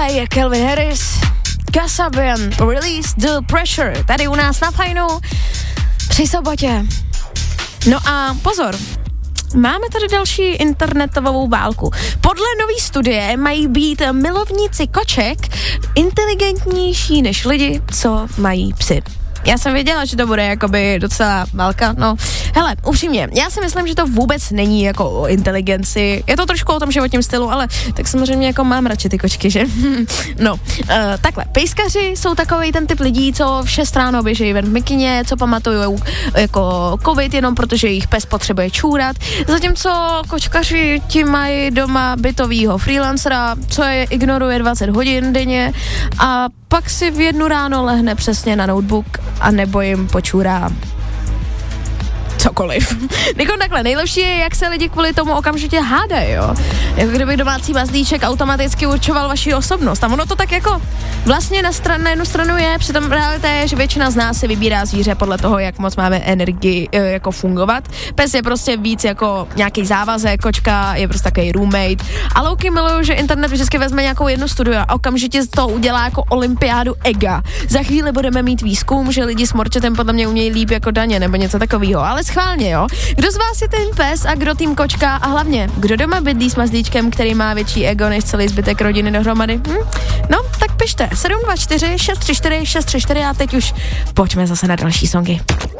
Tohle je Calvin Harris, Kasabian, Release the Pressure, tady u nás na Fajnu při sobotě. No a pozor, máme tady další internetovou válku. Podle nový studie mají být milovníci koček inteligentnější než lidi, co mají psy. Já jsem věděla, že to bude jakoby docela válka, no. Hele, upřímně, já si myslím, že to vůbec není jako o inteligenci, je to trošku o tom životním stylu, ale tak samozřejmě jako mám radši ty kočky, že? No, takhle, pejskaři jsou takovej ten typ lidí, co v 6 ráno běžejí ven v mikině, co pamatujou jako covid jenom protože jejich pes potřebuje čůrat, zatímco kočkaři ti mají doma bytovýho freelancera, co je ignoruje 20 hodin denně a pak si v 1 ráno lehne přesně na notebook a nebo jim počůrá cokoliv. Jako takhle, nejlepší je, jak se lidi kvůli tomu okamžitě hádají, jo. Jako kdyby domácí mazlíček automaticky určoval vaši osobnost. A ono to tak jako vlastně na jednu stranu je, přitom realita je, že většina z nás si vybírá zvíře podle toho, jak moc máme energii jako fungovat. Pes je prostě víc jako nějaký závazek, kočka je prostě takový roommate. A louky miluju, že internet vždycky vezme nějakou jednu studii a okamžitě to udělá jako olympiádu ega. Za chvíli budeme mít výzkum, že lidi s morčetem podle mě umějí líp jako daně nebo něco takového. Ale schválně, jo. Kdo z vás je ten pes a kdo tým kočka a hlavně, kdo doma bydlí s mazlíčkem, který má větší ego než celý zbytek rodiny dohromady? No, tak pište 724 634 634 a teď už pojďme zase na další songy.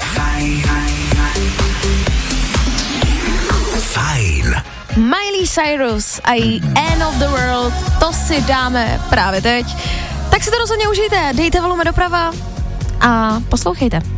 Fajn. Miley Cyrus a End of the World, to si dáme právě teď. Tak si to rozhodně užijte, dejte volume doprava a poslouchejte.